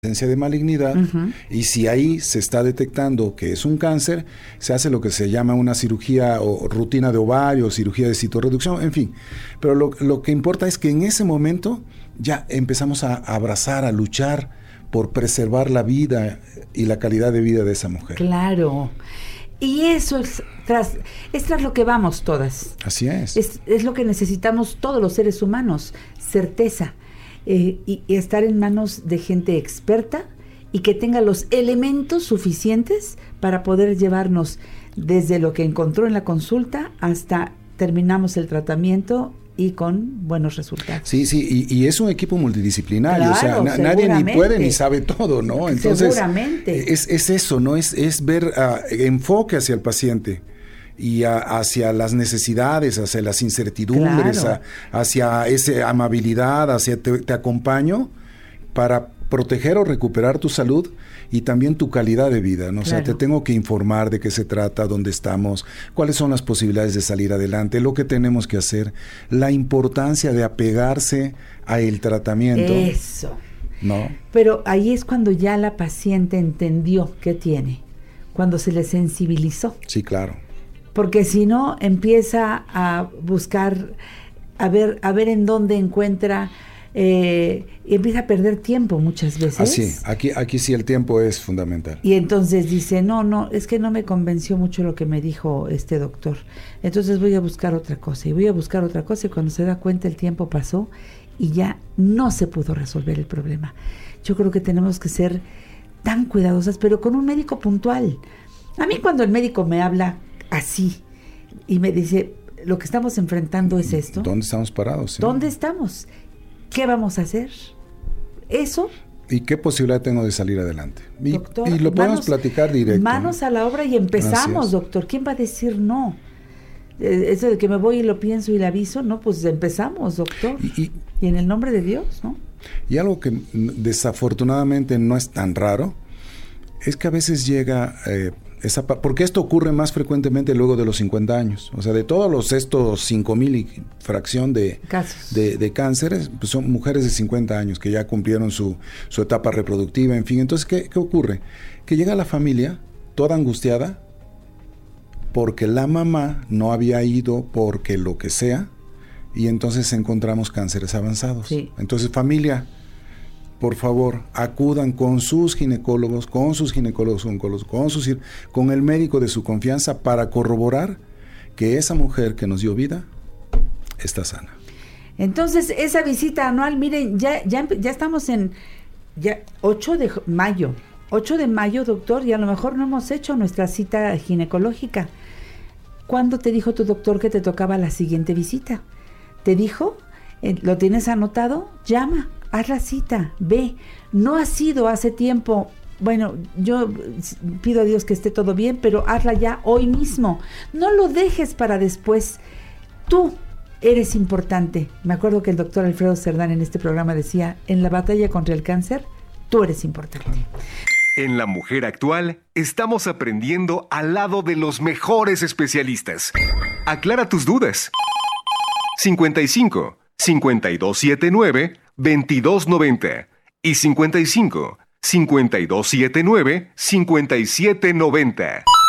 presencia de malignidad, y si ahí se está detectando que es un cáncer, se hace lo que se llama una cirugía o rutina de ovario, cirugía de citorreducción, en fin. Pero lo que importa es que en ese momento ya empezamos a abrazar, a luchar por preservar la vida y la calidad de vida de esa mujer. Claro. Y eso es tras lo que vamos todas. Así es. Es lo que necesitamos todos los seres humanos, certeza. Y estar en manos de gente experta y que tenga los elementos suficientes para poder llevarnos desde lo que encontró en la consulta hasta terminamos el tratamiento y con buenos resultados. Sí, y es un equipo multidisciplinario, claro, o sea, nadie ni puede ni sabe todo, ¿no? Entonces, seguramente. Es eso, ¿no? Es ver enfoque hacia el paciente y hacia las necesidades, hacia las incertidumbres, claro, hacia esa amabilidad, hacia te acompaño para proteger o recuperar tu salud y también tu calidad de vida, ¿no? Claro. O sea, te tengo que informar de qué se trata, dónde estamos, cuáles son las posibilidades de salir adelante, lo que tenemos que hacer, la importancia de apegarse al tratamiento. Eso. ¿No? Pero ahí es cuando ya la paciente entendió qué tiene, cuando se le sensibilizó. Sí, claro. Porque si no, empieza a buscar, a ver en dónde encuentra, y empieza a perder tiempo muchas veces. Así, aquí sí el tiempo es fundamental. Y entonces dice, no, es que no me convenció mucho lo que me dijo este doctor. Entonces voy a buscar otra cosa, y cuando se da cuenta el tiempo pasó y ya no se pudo resolver el problema. Yo creo que tenemos que ser tan cuidadosas, pero con un médico puntual. A mí cuando el médico me habla así y me dice, lo que estamos enfrentando es esto. ¿Dónde estamos parados? ¿Sí? ¿Dónde estamos? ¿Qué vamos a hacer? Eso. ¿Y qué posibilidad tengo de salir adelante? Doctor, y lo podemos platicar directo. Manos a la obra y empezamos, doctor. ¿Quién va a decir no? Eso de que me voy y lo pienso y le aviso, no, pues empezamos, doctor. Y en el nombre de Dios, ¿no? Y algo que desafortunadamente no es tan raro, es que a veces llega... porque esto ocurre más frecuentemente luego de los 50 años. O sea, de todos estos 5,000 y fracción de casos de cánceres, pues son mujeres de 50 años que ya cumplieron su etapa reproductiva, en fin. Entonces, ¿qué ocurre? Que llega la familia toda angustiada porque la mamá no había ido, porque lo que sea, y entonces encontramos cánceres avanzados. Sí. Entonces, familia, por favor, acudan con sus ginecólogos oncólogos, con el médico de su confianza para corroborar que esa mujer que nos dio vida está sana. Entonces, esa visita anual, miren, ya estamos en 8 de mayo. 8 de mayo, doctor, y a lo mejor no hemos hecho nuestra cita ginecológica. ¿Cuándo te dijo tu doctor que te tocaba la siguiente visita? ¿Te dijo? ¿Lo tienes anotado? Llama. Haz la cita, ve. No ha sido hace tiempo. Bueno, yo pido a Dios que esté todo bien, pero hazla ya hoy mismo. No lo dejes para después. Tú eres importante. Me acuerdo que el doctor Alfredo Cerdán en este programa decía, en la batalla contra el cáncer, tú eres importante. En La Mujer Actual, estamos aprendiendo al lado de los mejores especialistas. Aclara tus dudas. 55 5279 2290 y 55 5279 5790.